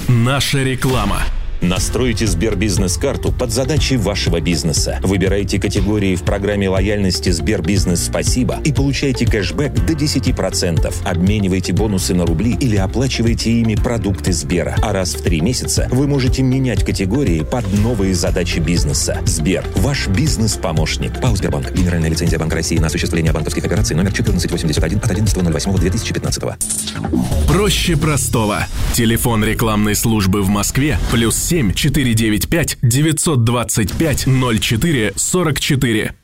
Наша реклама. Настройте Сбербизнес-карту под задачи вашего бизнеса. Выбирайте категории в программе лояльности Сбербизнес Спасибо и получайте кэшбэк до 10%. Обменивайте бонусы на рубли или оплачивайте ими продукты Сбера. А раз в 3 месяца вы можете менять категории под новые задачи бизнеса. Сбер – ваш бизнес-помощник. ПАО «Сбербанк». Генеральная лицензия Банка России на осуществление банковских операций номер 1481 от 11.08.2015. Проще простого. Телефон рекламной службы в Москве +7 495 925 04 44.